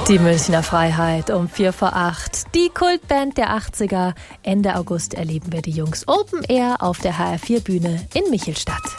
Die Münchner Freiheit um 7:45. Die Kultband der 80er. Ende August erleben wir die Jungs Open Air auf der HR4-Bühne in Michelstadt.